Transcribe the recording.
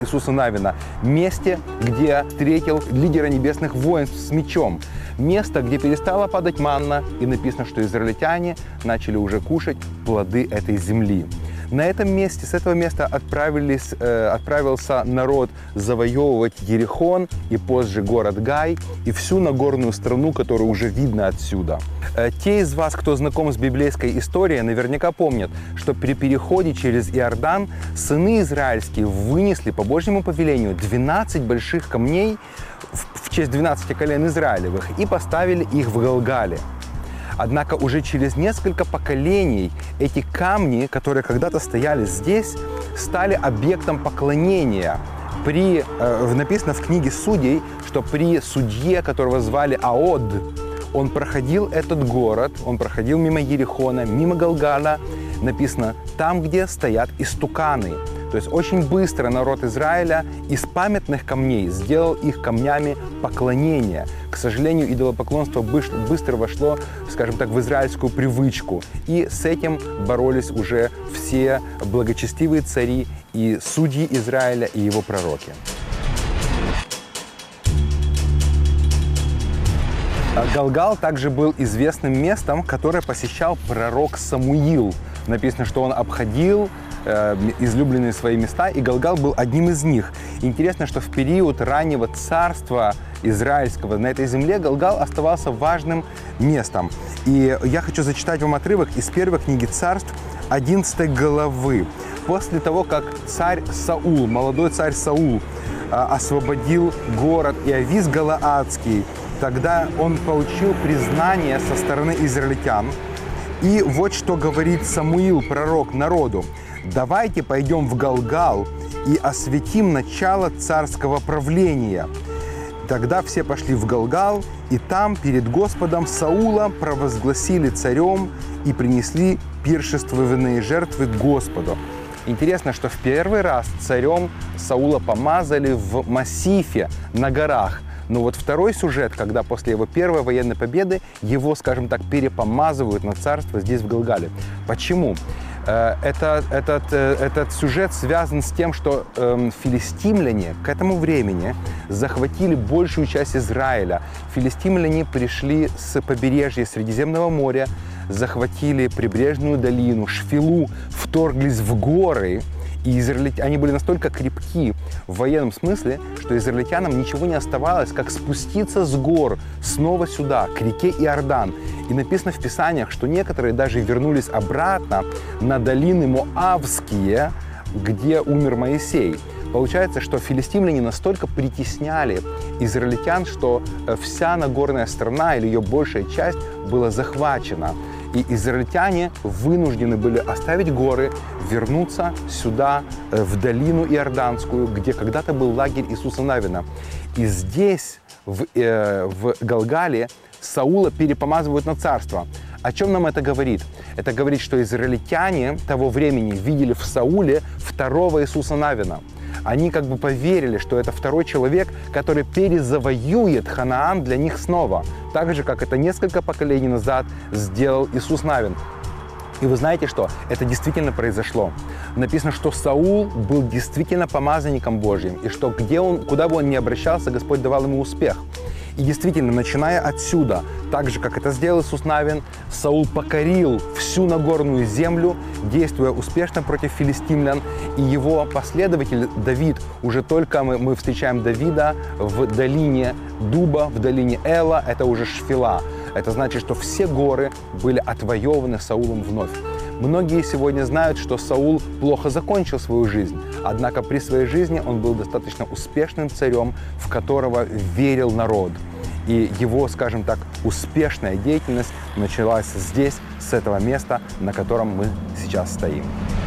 Иисуса Навина. Месте, где встретил лидера небесных воинств с мечом. Место, где перестала падать манна, и написано, что израильтяне начали уже кушать плоды этой земли. На этом месте, с этого места отправился народ завоевывать Ерихон и позже город Гай и всю Нагорную страну, которую уже видно отсюда. Те из вас, кто знаком с библейской историей, наверняка помнят, что при переходе через Иордан сыны израильские вынесли по Божьему повелению 12 больших камней в честь 12 колен Израилевых и поставили их в Галгале. Однако уже через несколько поколений эти камни, которые когда-то стояли здесь, стали объектом поклонения. Написано в книге Судей, что при судье, которого звали Аод, он проходил этот город, он проходил мимо Ерихона, мимо Галгала, написано, там, где стоят истуканы. То есть очень быстро народ Израиля из памятных камней сделал их камнями поклонения. К сожалению, идолопоклонство быстро вошло, скажем так, в израильскую привычку. И с этим боролись уже все благочестивые цари и судьи Израиля и его пророки. Галгал также был известным местом, которое посещал пророк Самуил. Написано, что он обходил излюбленные свои места, и Галгал был одним из них. Интересно, что в период раннего царства израильского на этой земле Галгал оставался важным местом. И я хочу зачитать вам отрывок из первой книги Царств, 11 главы. После того, как царь Саул, молодой царь Саул, освободил город Иовис Галаадский, тогда он получил признание со стороны израильтян. И вот что говорит Самуил, пророк, народу. «Давайте пойдем в Галгал и осветим начало царского правления». Тогда все пошли в Галгал, и там перед Господом Саула провозгласили царем и принесли пиршественные жертвы Господу. Интересно, что в первый раз царем Саула помазали в массифе на горах. Но вот второй сюжет, когда после его первой военной победы его, скажем так, перепомазывают на царство здесь, в Галгале. Почему? Этот сюжет связан с тем, что филистимляне к этому времени захватили большую часть Израиля. Филистимляне пришли с побережья Средиземного моря, захватили прибрежную долину, Шфилу, вторглись в горы. И они были настолько крепки в военном смысле, что израильтянам ничего не оставалось, как спуститься с гор снова сюда, к реке Иордан. И написано в Писаниях, что некоторые даже вернулись обратно на долины Моавские, где умер Моисей. Получается, что филистимляне настолько притесняли израильтян, что вся Нагорная страна или ее большая часть была захвачена. И израильтяне вынуждены были оставить горы, вернуться сюда, в долину Иорданскую, где когда-то был лагерь Иисуса Навина. И здесь, в Галгале, Саула перепомазывают на царство. О чем нам это говорит? Это говорит, что израильтяне того времени видели в Сауле второго Иисуса Навина. Они как бы поверили, что это второй человек, который перезавоюет Ханаан для них снова. Так же, как это несколько поколений назад сделал Иисус Навин. И вы знаете что? Это действительно произошло. Написано, что Саул был действительно помазанником Божьим, и что куда бы он ни обращался, Господь давал ему успех. И действительно, начиная отсюда, так же, как это сделал Иисус Навин, Саул покорил всю Нагорную землю, действуя успешно против филистимлян. И его последователь Давид, уже только мы встречаем Давида в долине Дуба, в долине Эла, это уже Шфила. Это значит, что все горы были отвоеваны Саулом вновь. Многие сегодня знают, что Саул плохо закончил свою жизнь, однако при своей жизни он был достаточно успешным царем, в которого верил народ. И его, скажем так, успешная деятельность началась здесь, с этого места, на котором мы сейчас стоим.